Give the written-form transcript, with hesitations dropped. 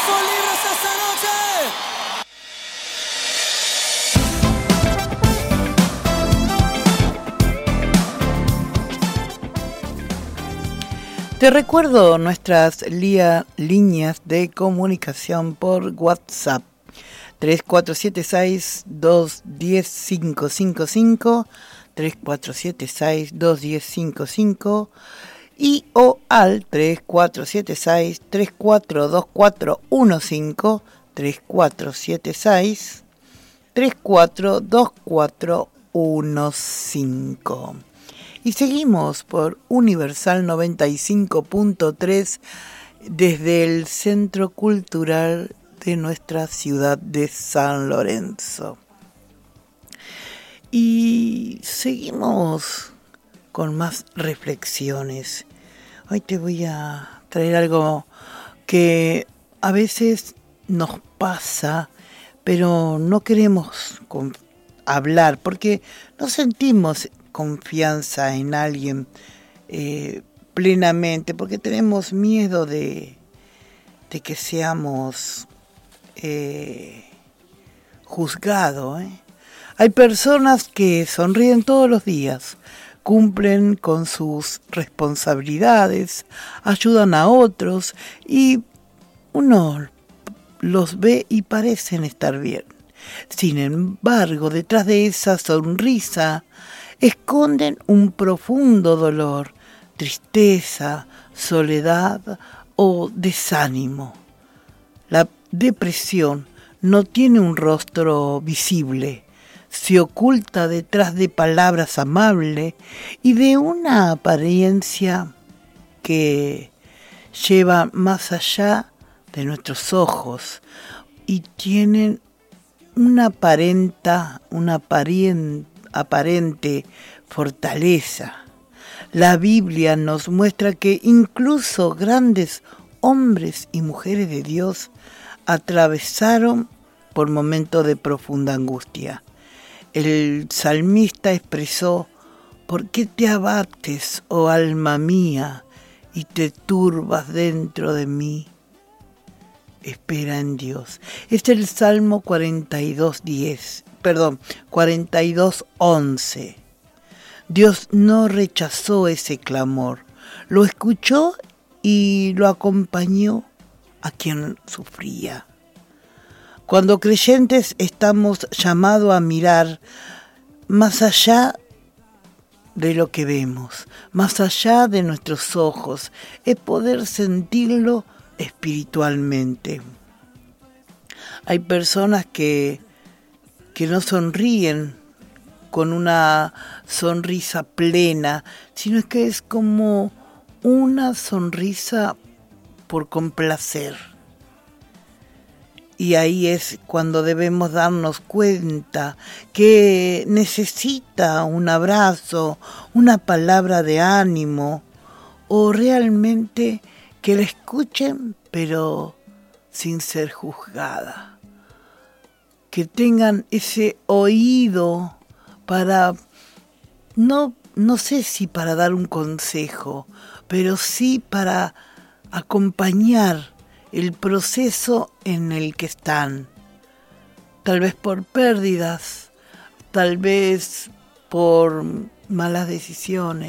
son libres esta noche. Te recuerdo nuestras líneas de comunicación por WhatsApp. 3476-210-555, 3476-210-555 y o al 3476-342415, 3476-342415. Y seguimos por Universal 95.3 desde el Centro Cultural de nuestra ciudad de San Lorenzo. Y seguimos con más reflexiones. Hoy te voy a traer algo que a veces nos pasa, pero no queremos hablar porque no sentimos confianza en alguien plenamente, porque tenemos miedo de que seamos juzgados. Hay personas que sonríen todos los días, cumplen con sus responsabilidades, ayudan a otros y uno los ve y parecen estar bien. Sin embargo, detrás de esa sonrisa esconden un profundo dolor, tristeza, soledad o desánimo. La depresión no tiene un rostro visible, se oculta detrás de palabras amables y de una apariencia que lleva más allá de nuestros ojos y tienen una aparente fortaleza. La Biblia nos muestra que incluso grandes hombres y mujeres de Dios atravesaron por momentos de profunda angustia. El salmista expresó: ¿por qué te abates, oh alma mía, y te turbas dentro de mí? Espera en Dios. Es el Salmo 42:11. Dios no rechazó ese clamor, lo escuchó y lo acompañó a quien sufría. Cuando creyentes estamos llamados a mirar más allá de lo que vemos, más allá de nuestros ojos, es poder sentirlo espiritualmente. Hay personas que no sonríen con una sonrisa plena, sino que es como una sonrisa por complacer. Y ahí es cuando debemos darnos cuenta que necesita un abrazo, una palabra de ánimo, o realmente que la escuchen, pero sin ser juzgada. Que tengan ese oído para, no sé si para dar un consejo, pero sí para acompañar el proceso en el que están. Tal vez por pérdidas, tal vez por malas decisiones,